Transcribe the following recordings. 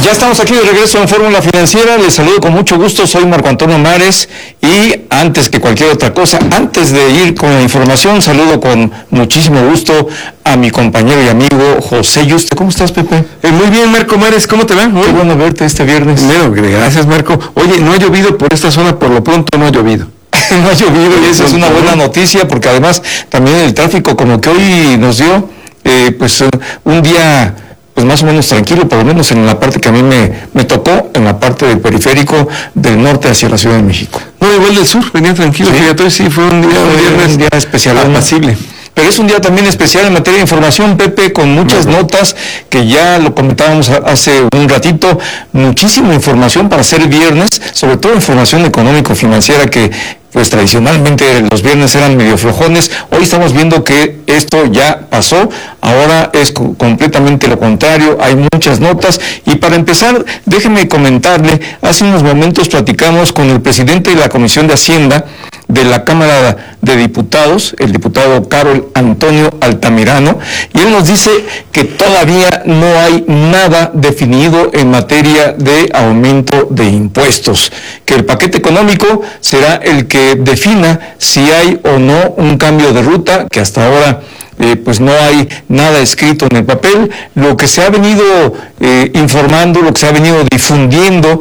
Ya estamos aquí de regreso en Fórmula Financiera. Les saludo con mucho gusto, soy Marco Antonio Mares y antes que cualquier otra cosa, antes de ir con la información, saludo con muchísimo gusto a mi compañero y amigo José Yuste. ¿Cómo estás, Pepe? Muy bien, Marco Mares, ¿cómo te va? Qué bueno verte este viernes. Bueno, gracias, Marco. Oye, no ha llovido por esta zona, por lo pronto no ha llovido. No ha llovido y esa es una buena noticia porque además también el tráfico como que hoy nos dio un día pues más o menos tranquilo, por lo menos en la parte que a mí me tocó, en la parte del periférico del norte hacia la Ciudad de México. No, igual del sur, venía tranquilo, ¿sí? Fíjate, hoy sí fue un día especial, apacible. Pero es un día también especial en materia de información, Pepe, con muchas notas que ya lo comentábamos hace un ratito, muchísima información para ser viernes, sobre todo información económico-financiera que pues tradicionalmente los viernes eran medio flojones. Hoy estamos viendo que esto ya pasó, ahora es completamente lo contrario, hay muchas notas. Y para empezar, déjeme comentarle, hace unos momentos platicamos con el presidente de la Comisión de Hacienda de la Cámara de Diputados, el diputado Carol Antonio Altamirano, y él nos dice que todavía no hay nada definido en materia de aumento de impuestos, que el paquete económico será el que defina si hay o no un cambio de ruta, que hasta ahora pues no hay nada escrito en el papel. Lo que se ha venido informando, lo que se ha venido difundiendo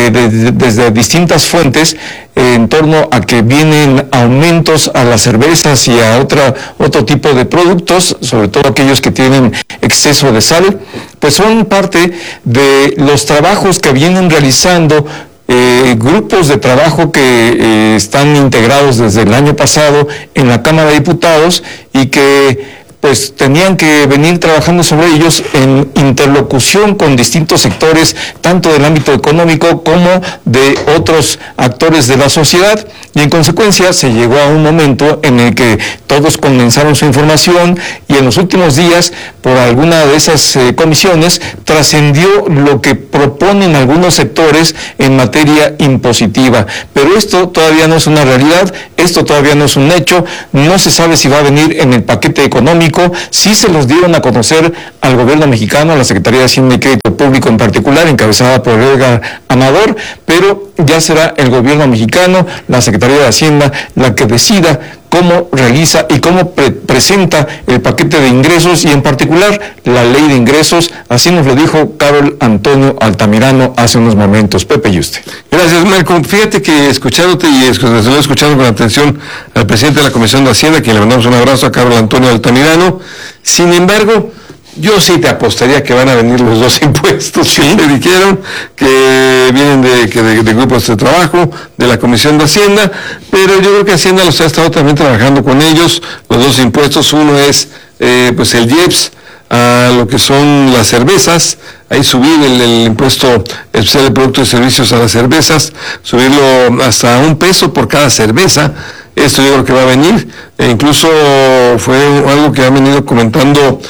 desde distintas fuentes en torno a que vienen aumentos a las cervezas y a otro tipo de productos, sobre todo aquellos que tienen exceso de sal, pues son parte de los trabajos que vienen realizando grupos de trabajo que están integrados desde el año pasado en la Cámara de Diputados y que pues tenían que venir trabajando sobre ellos en interlocución con distintos sectores, tanto del ámbito económico como de otros actores de la sociedad, y en consecuencia se llegó a un momento en el que todos condensaron su información y en los últimos días, por alguna de esas comisiones, trascendió lo que proponen algunos sectores en materia impositiva. Pero esto todavía no es una realidad, esto todavía no es un hecho, no se sabe si va a venir en el paquete económico. Sí se los dieron a conocer al gobierno mexicano, a la Secretaría de Hacienda y Crédito Público en particular, encabezada por Edgar Amador, pero ya será el gobierno mexicano, la Secretaría de Hacienda, la que decida cómo realiza y cómo presenta el paquete de ingresos y en particular la ley de ingresos. Así nos lo dijo Carol Antonio Altamirano hace unos momentos. Pepe Yuste. Gracias, Marco. Fíjate que escuchándote y escuchando con atención al presidente de la Comisión de Hacienda, quien le mandamos un abrazo a Carol Antonio Altamirano. Sin embargo, yo sí te apostaría que van a venir los dos impuestos, ¿sí? Me dijeron que vienen de grupos de trabajo, de la Comisión de Hacienda, pero yo creo que Hacienda los ha estado también trabajando con ellos, los dos impuestos. Uno es pues el IEPS a lo que son las cervezas, ahí subir el impuesto especial de productos y servicios a las cervezas, subirlo hasta $1 por cada cerveza. Esto yo creo que va a venir, incluso fue algo que ha venido comentando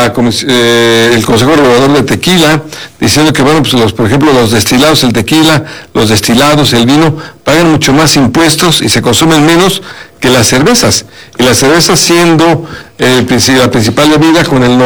el Consejo Regulador de Tequila, diciendo que, bueno, pues por ejemplo, los destilados, el tequila, los destilados, el vino, pagan mucho más impuestos y se consumen menos que las cervezas. Y las cervezas siendo la principal bebida con el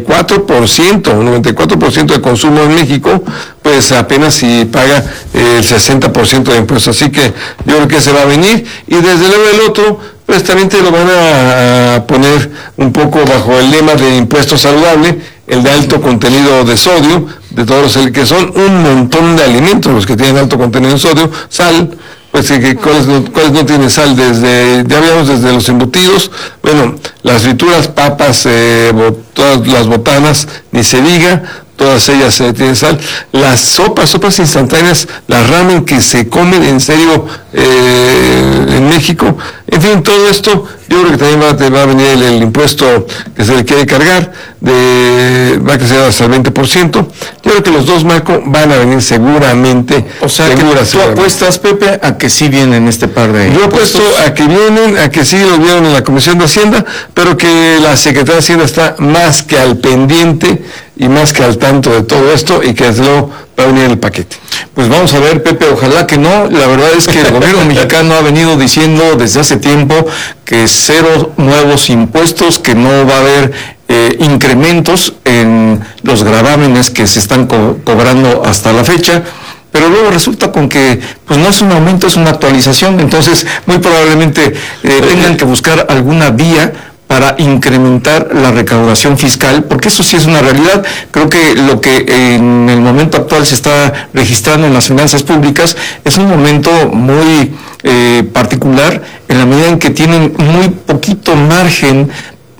94% de consumo en México, pues apenas si paga el 60% de impuestos. Así que yo creo que se va a venir. Y desde luego el otro, pues también te lo van a poner un poco bajo el lema de impuesto saludable, el de alto contenido de sodio, de todos los que son un montón de alimentos los que tienen alto contenido de sodio, sal, pues ¿cuáles no tienen sal? Ya habíamos desde los embutidos, bueno, las frituras, papas, todas las botanas, ni se diga, todas ellas tienen sal. Las sopas instantáneas, las ramen que se comen en serio en México, en fin, todo esto, yo creo que también va a venir el impuesto que se le quiere cargar, va a crecer hasta el 20%. Yo creo que los dos, Marco, van a venir seguramente. O sea, ¿tú apuestas, Pepe, a que sí vienen este par de impuestos? Yo apuesto a que vienen, a que sí los vieron en la Comisión de Hacienda, pero que la Secretaría de Hacienda está más que al pendiente y más que al tanto de todo esto y que desde luego va a venir el paquete. Pues vamos a ver, Pepe, ojalá que no. La verdad es que el gobierno mexicano ha venido diciendo desde hace tiempo que 0 nuevos impuestos, que no va a haber incrementos en los gravámenes que se están cobrando hasta la fecha, pero luego resulta con que pues no es un aumento, es una actualización. Entonces muy probablemente tengan que buscar alguna vía para incrementar la recaudación fiscal, porque eso sí es una realidad. Creo que lo que en el momento actual se está registrando en las finanzas públicas es un momento muy particular, en la medida en que tienen muy poquito margen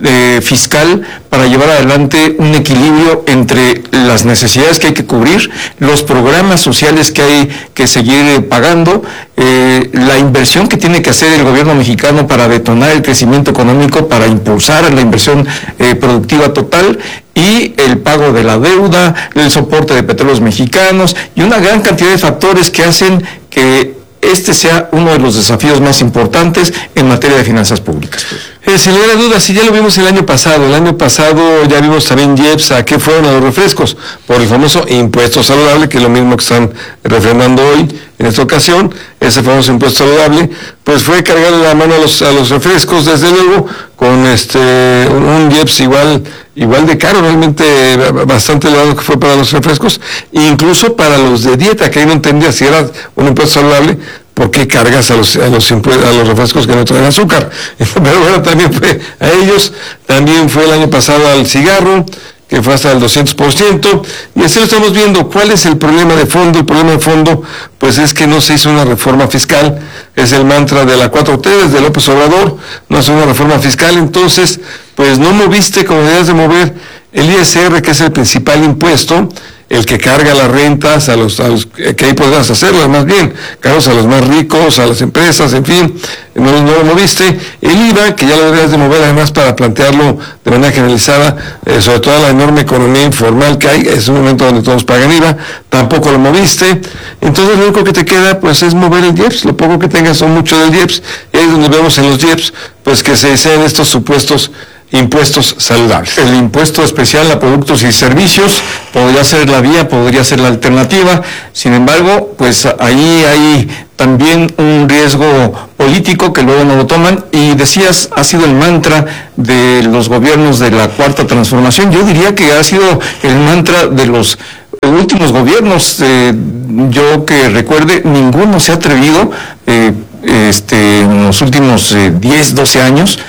fiscal para llevar adelante un equilibrio entre las necesidades que hay que cubrir, los programas sociales que hay que seguir pagando, la inversión que tiene que hacer el gobierno mexicano para detonar el crecimiento económico, para impulsar la inversión productiva total, y el pago de la deuda, el soporte de petróleos mexicanos y una gran cantidad de factores que hacen que este sea uno de los desafíos más importantes en materia de finanzas públicas. Sin lugar a dudas, si ya lo vimos el año pasado ya vimos también IEPS a qué fueron a los refrescos, por el famoso impuesto saludable, que es lo mismo que están refrendando hoy en esta ocasión. Ese famoso impuesto saludable, pues fue cargarle la mano a los refrescos, desde luego, con un IEPS igual de caro, realmente bastante elevado que fue para los refrescos, incluso para los de dieta, que ahí no entendía si era un impuesto saludable, ¿por qué cargas a los refrescos que no traen azúcar? Pero bueno, también fue a ellos, también fue el año pasado al cigarro, que fue hasta el 200%, y así lo estamos viendo. ¿Cuál es el problema de fondo? El problema de fondo, pues es que no se hizo una reforma fiscal, es el mantra de la 4T, desde López Obrador, no hace una reforma fiscal, entonces, pues no moviste como debías de mover el ISR, que es el principal impuesto, el que carga las rentas a los que ahí podrás hacerlo, más bien, cargos a los más ricos, a las empresas, en fin, no lo moviste. El IVA, que ya lo deberías de mover además para plantearlo de manera generalizada, sobre todo la enorme economía informal que hay, es un momento donde todos pagan IVA, tampoco lo moviste. Entonces lo único que te queda pues es mover el IEPS, lo poco que tengas son mucho del IEPS, y ahí es donde vemos en los IEPS pues que se desean estos supuestos impuestos saludables. El impuesto especial a productos y servicios podría ser la vía, podría ser la alternativa. Sin embargo, pues ahí hay también un riesgo político que luego no lo toman, y decías, ha sido el mantra de los gobiernos de la Cuarta Transformación. Yo diría que ha sido el mantra de los últimos gobiernos. Yo que recuerde, ninguno se ha atrevido en los últimos 10, 12 años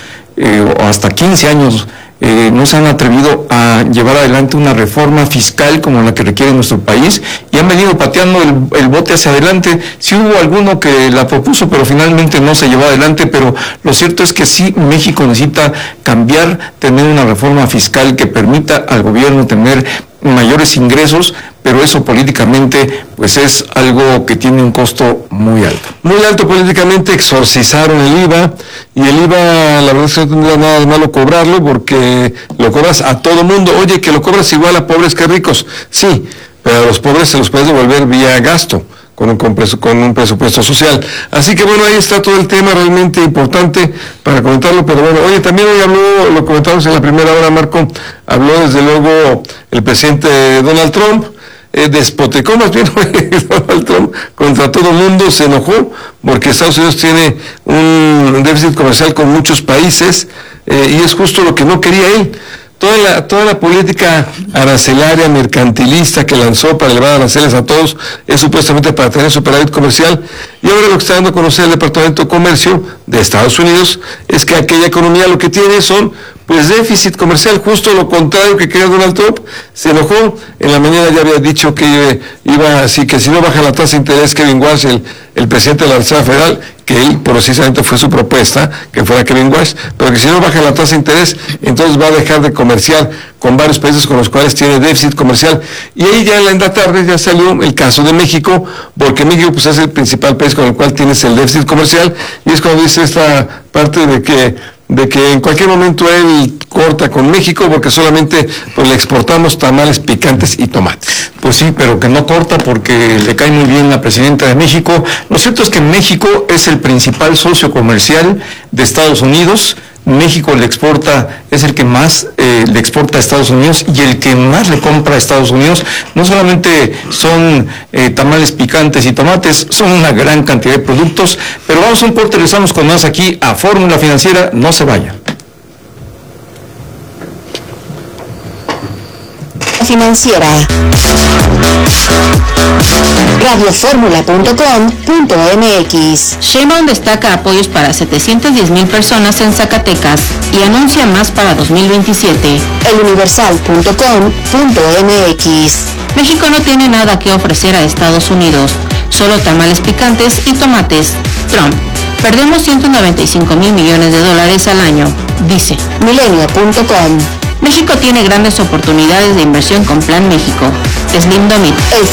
o hasta 15 años, no se han atrevido a llevar adelante una reforma fiscal como la que requiere nuestro país, y han venido pateando el bote hacia adelante. Sí hubo alguno que la propuso, pero finalmente no se llevó adelante. Pero lo cierto es que sí, México necesita cambiar, tener una reforma fiscal que permita al gobierno tener mayores ingresos, pero eso políticamente pues es algo que tiene un costo muy alto. Muy alto políticamente. Exorcizaron el IVA, y el IVA la verdad es que no tendría nada de malo cobrarlo, porque lo cobras a todo mundo. Oye, que lo cobras igual a pobres que ricos, sí, pero a los pobres se los puedes devolver vía gasto, con un presupuesto social. Así que bueno, ahí está todo el tema, realmente importante para comentarlo. Pero bueno, oye, también hoy habló, lo comentamos en la primera hora, Marco, habló desde luego el presidente Donald Trump, despotecó más bien Donald Trump contra todo el mundo, se enojó porque Estados Unidos tiene un déficit comercial con muchos países, y es justo lo que no quería él. Toda la política arancelaria, mercantilista que lanzó para elevar aranceles a todos es supuestamente para tener superávit comercial, y ahora lo que está dando a conocer el Departamento de Comercio de Estados Unidos es que aquella economía lo que tiene son pues déficit comercial, justo lo contrario que quería Donald Trump. Se enojó, en la mañana ya había dicho que iba así, que si no baja la tasa de interés, Kevin Walsh, el presidente de la Reserva Federal, que él precisamente fue su propuesta, que fuera Kevin Walsh, pero que si no baja la tasa de interés, entonces va a dejar de comerciar con varios países con los cuales tiene déficit comercial. Y ahí ya en la tarde ya salió el caso de México, porque México pues es el principal país con el cual tienes el déficit comercial, y es cuando dice esta parte de que en cualquier momento él corta con México porque solamente pues le exportamos tamales picantes y tomates. Pues sí, pero que no corta porque le cae muy bien la presidenta de México. Lo cierto es que México es el principal socio comercial de Estados Unidos. México es el que más le exporta a Estados Unidos, y el que más le compra a Estados Unidos. No solamente son tamales picantes y tomates, son una gran cantidad de productos. Pero vamos a un corte, regresamos con más aquí a Fórmula Financiera. No se vayan. Financiera. Radioformula.com.mx. Sheinbaum destaca apoyos para 710,000 personas en Zacatecas y anuncia más para 2027. Eluniversal.com.mx. México no tiene nada que ofrecer a Estados Unidos, solo tamales picantes y tomates. Trump: perdemos 195,000 millones de dólares al año, dice. Milenio.com. México tiene grandes oportunidades de inversión con Plan México. Slim Domit.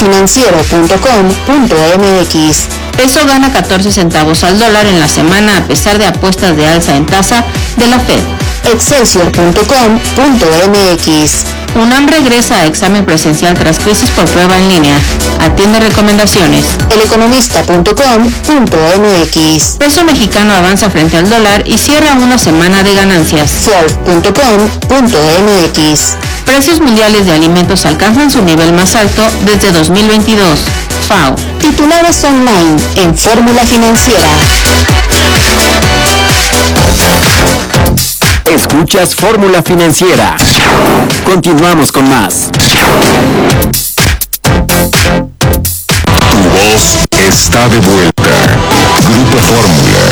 Elfinanciero.com.mx. Peso gana 14 centavos al dólar en la semana a pesar de apuestas de alza en tasa de la Fed. Excelsior.com.mx. UNAM regresa a examen presencial tras crisis por prueba en línea. Atiende recomendaciones. Eleconomista.com.mx. Peso mexicano avanza frente al dólar y cierra una semana de ganancias. Forbes.com.mx. Precios mundiales de alimentos alcanzan su nivel más alto desde 2022. FAO. Titulares online en Fórmula Financiera. Escuchas Fórmula Financiera. Continuamos con más. Tu voz está de vuelta. Grupo Fórmula.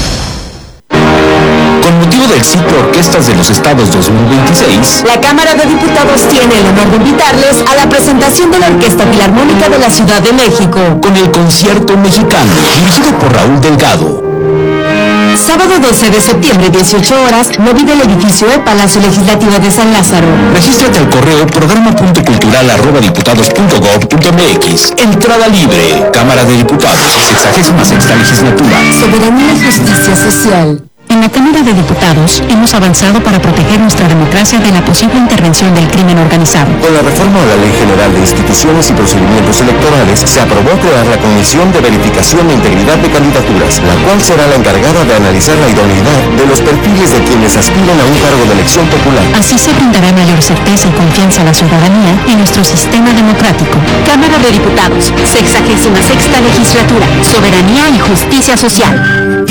Con motivo del ciclo Orquestas de los Estados 2026, La Cámara de Diputados tiene el honor de invitarles a la presentación de la Orquesta Filarmónica de la Ciudad de México. con el Concierto Mexicano, dirigido por Raúl Delgado. Sábado 12 de septiembre, 18 horas, movida el edificio de Palacio Legislativo de San Lázaro. Regístrate al correo programa.cultural@diputados.gov.mx. Entrada libre. Cámara de Diputados, 66ª legislatura. Soberanía y justicia social. En la Cámara de Diputados hemos avanzado para proteger nuestra democracia de la posible intervención del crimen organizado. Con la reforma de la Ley General de Instituciones y Procedimientos Electorales, se aprobó crear la Comisión de Verificación de Integridad de Candidaturas, la cual será la encargada de analizar la idoneidad de los perfiles de quienes aspiran a un cargo de elección popular. Así se brindará mayor certeza y confianza a la ciudadanía en nuestro sistema democrático. Cámara de Diputados, 66ª legislatura. Soberanía y justicia social.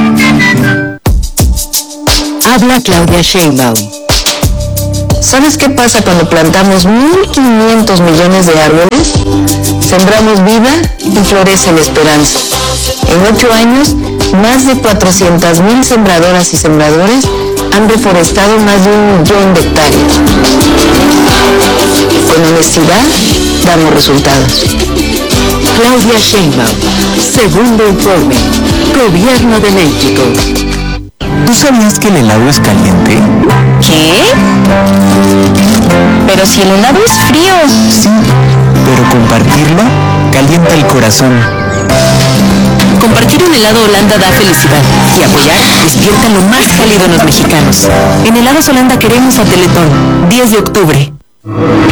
Habla Claudia Sheinbaum. ¿Sabes qué pasa cuando plantamos 1.500 millones de árboles? Sembramos vida y florece la esperanza. En 8 años, más de 400,000 sembradoras y sembradores han reforestado más de 1 millón de hectáreas. Con honestidad, damos resultados. Claudia Sheinbaum, segundo informe, Gobierno de México. ¿Tú sabías que el helado es caliente? ¿Qué? Pero si el helado es frío. Sí, pero compartirlo calienta el corazón. Compartir un helado Holanda da felicidad y apoyar despierta lo más cálido en los mexicanos. En Helados Holanda queremos a Teletón, 10 de octubre.